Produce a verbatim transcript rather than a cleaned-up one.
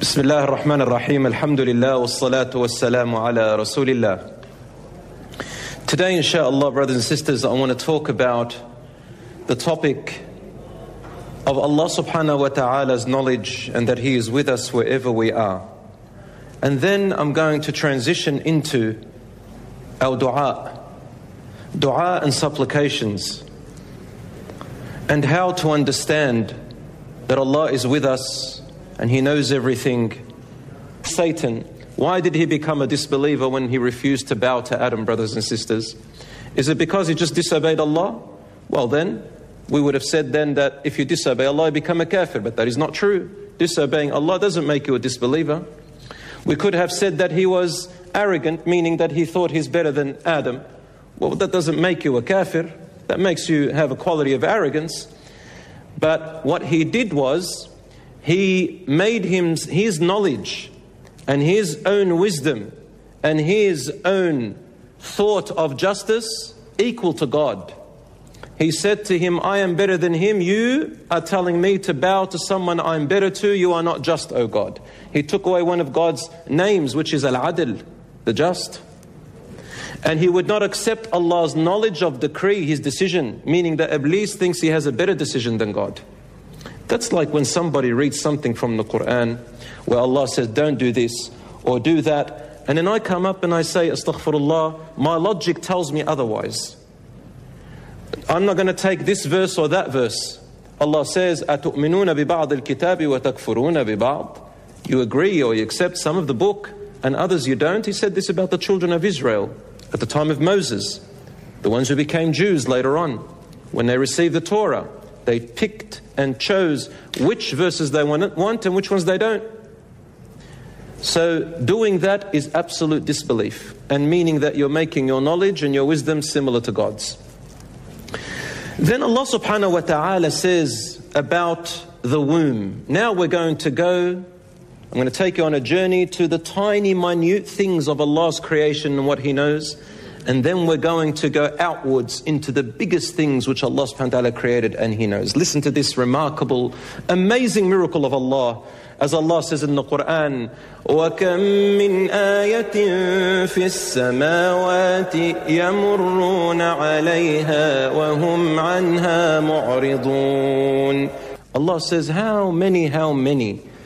بسم الله الرحمن الرحيم الحمد لله والصلاة والسلام على رسول الله. Today, inshallah, brothers and sisters, I want to talk about the topic of Allah subhanahu wa ta'ala's knowledge and that He is with us wherever we are. And then I'm going to transition into our dua, dua and supplications, and how to understand that Allah is with us and He knows everything. Satan, why did he become a disbeliever when he refused to bow to Adam, brothers and sisters? Is it because he just disobeyed Allah? Well then, we would have said then that if you disobey Allah, you become a kafir, but that is not true. Disobeying Allah doesn't make you a disbeliever. We could have said that he was arrogant, meaning that he thought he's better than Adam. Well, that doesn't make you a kafir. That makes you have a quality of arrogance. But what he did was, he made him, his knowledge and his own wisdom and his own thought of justice equal to God. He said to him, I am better than him. You are telling me to bow to someone I'm better to. You are not just, O God. He took away one of God's names, which is Al-Adl, the just. And he would not accept Allah's knowledge of decree, His decision, meaning that Iblis thinks he has a better decision than God. That's like when somebody reads something from the Quran where Allah says, don't do this or do that. And then I come up and I say, Astaghfirullah, my logic tells me otherwise. I'm not going to take this verse or that verse. Allah says, أَتُؤْمِنُونَ بِبَعْضِ الْكِتَابِ وَتَكْفُرُونَ بِبَعْضِ. You agree or you accept some of the book and others you don't. He said this about the children of Israel at the time of Moses, the ones who became Jews later on. When they received the Torah, they picked and chose which verses they want and which ones they don't. So doing that is absolute disbelief, and meaning that you're making your knowledge and your wisdom similar to God's. Then Allah subhanahu wa ta'ala says about the womb. Now we're going to go, I'm going to take you on a journey to the tiny minute things of Allah's creation and what He knows. And then we're going to go outwards into the biggest things which Allah subhanahu wa ta'ala created and He knows. Listen to this remarkable, amazing miracle of Allah. As Allah says in the Quran, وَكَم مِّنْ آيَةٍ فِي السَّمَاوَاتِ يَمُرُّونَ عَلَيْهَا وَهُمْ عَنْهَا مُعْرِضُونَ. Allah says, how many, how many